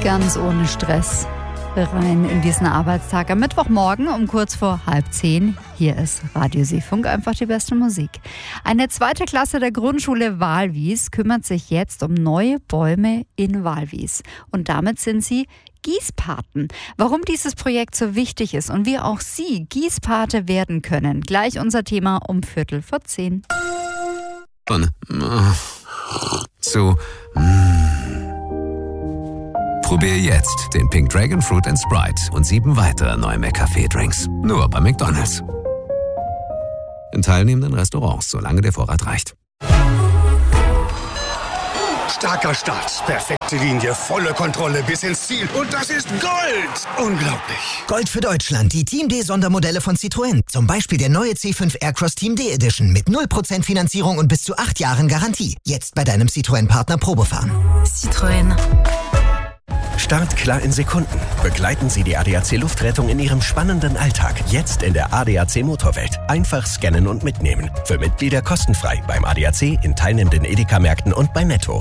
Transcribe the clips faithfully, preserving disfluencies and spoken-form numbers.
ganz ohne Stress rein in diesen Arbeitstag am Mittwochmorgen um kurz vor halb zehn. Hier ist Radio Seefunk, einfach die beste Musik. Eine zweite Klasse der Grundschule Walwies kümmert sich jetzt um neue Bäume in Walwies. Und damit sind sie Gießpaten. Warum dieses Projekt so wichtig ist und wie auch Sie Gießpate werden können. Gleich unser Thema um Viertel vor zehn. Zu. Probier jetzt den Pink Dragon Fruit and Sprite und sieben weitere neue McCafé-Drinks. Nur bei McDonald's. In teilnehmenden Restaurants, solange der Vorrat reicht. Starker Start, perfekte Linie, volle Kontrolle bis ins Ziel. Und das ist Gold! Unglaublich. Gold für Deutschland, die Team D-Sondermodelle von Citroën. Zum Beispiel der neue C fünf Aircross Team D Edition mit null Prozent Finanzierung und bis zu acht Jahren Garantie. Jetzt bei deinem Citroën-Partner Probefahren. Citroën. Startklar in Sekunden. Begleiten Sie die A D A C Luftrettung in Ihrem spannenden Alltag. Jetzt in der A D A C Motorwelt. Einfach scannen und mitnehmen. Für Mitglieder kostenfrei beim A D A C, in teilnehmenden Edeka-Märkten und bei Netto.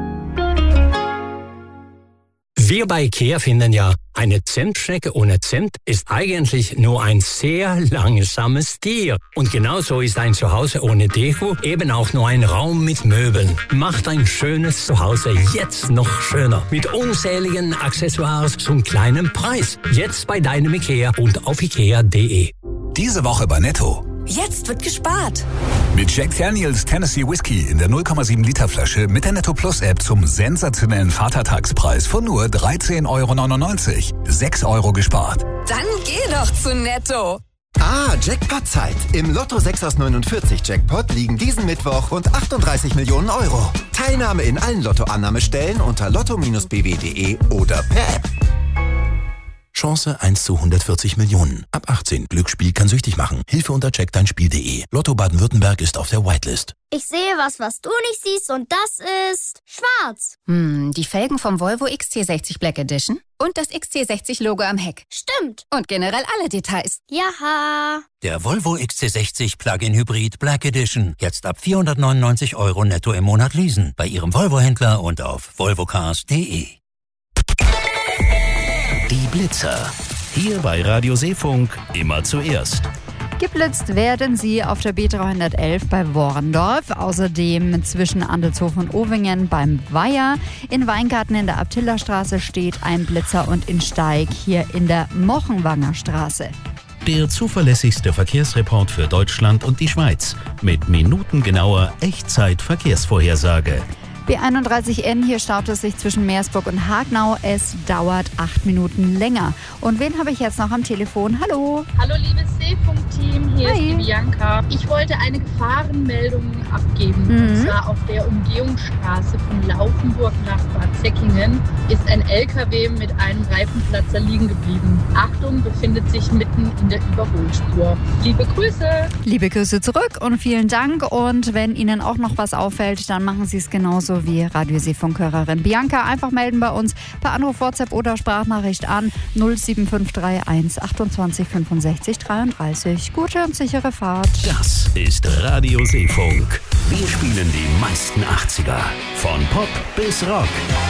Wir bei IKEA finden ja, eine Zentstrecke ohne Zimt ist eigentlich nur ein sehr langsames Tier. Und genauso ist ein Zuhause ohne Deko eben auch nur ein Raum mit Möbeln. Macht ein schönes Zuhause jetzt noch schöner. Mit unzähligen Accessoires zum kleinen Preis. Jetzt bei deinem IKEA und auf ikea punkt de. Diese Woche bei Netto. Jetzt wird gespart. Mit Jack Daniels Tennessee Whiskey in der null Komma sieben Liter Flasche mit der Netto Plus App zum sensationellen Vatertagspreis von nur dreizehn Euro neunundneunzig. sechs Euro gespart. Dann geh doch zu Netto. Ah, Jackpot-Zeit. Im Lotto sechs aus neunundvierzig Jackpot liegen diesen Mittwoch rund achtunddreißig Millionen Euro. Teilnahme in allen Lottoannahmestellen unter lotto Bindestrich b w punkt de oder per App. Chance eins zu hundertvierzig Millionen. Ab achtzehn. Glücksspiel kann süchtig machen. Hilfe unter check dein Spiel punkt de. Lotto Baden-Württemberg ist auf der Whitelist. Ich sehe was, was du nicht siehst, und das ist schwarz. Hm, die Felgen vom Volvo X C sechzig Black Edition und das X C sechzig Logo am Heck. Stimmt. Und generell alle Details. Jaha. Der Volvo X C sechzig Plug-in Hybrid Black Edition. Jetzt ab vierhundertneunundneunzig Euro netto im Monat leasen. Bei Ihrem Volvo-Händler und auf volvocars punkt de. Die Blitzer. Hier bei Radio Seefunk immer zuerst. Geblitzt werden sie auf der B dreihundertelf bei Worndorf, außerdem zwischen Andelshof und Ovingen beim Weiher. In Weingarten in der Abtillerstraße steht ein Blitzer und in Steig hier in der Mochenwanger Straße. Der zuverlässigste Verkehrsreport für Deutschland und die Schweiz mit minutengenauer Echtzeit-Verkehrsvorhersage. B einunddreißig N, hier staut es sich zwischen Meersburg und Hagnau. Es dauert acht Minuten länger. Und wen habe ich jetzt noch am Telefon? Hallo. Hallo liebes Seefunk-Team, hier Hi. ist die Bianca. Ich wollte eine Gefahrenmeldung abgeben. Mhm. Und zwar auf der Umgehungsstraße von Laufenburg nach Bad Säckingen ist ein L K W mit einem Reifenplatzer liegen geblieben. Achtung, befindet sich mitten in der Überholspur. Liebe Grüße. Liebe Grüße zurück und vielen Dank. Und wenn Ihnen auch noch was auffällt, dann machen Sie es genauso wie Radio Seefunk-Hörerin Bianca. Einfach melden bei uns per Anruf, WhatsApp oder Sprachnachricht an null sieben fünf drei eins achtundzwanzig fünfundsechzig dreiunddreißig. Gute und sichere Fahrt. Das ist Radio Seefunk. Wir spielen die meisten achtziger. Von Pop bis Rock.